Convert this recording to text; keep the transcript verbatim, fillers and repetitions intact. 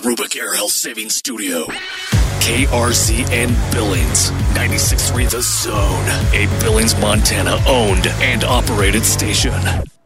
Rubik Air Health Saving Studio. K R Z N Billings, ninety-six point three The Zone, a Billings, Montana owned and operated station.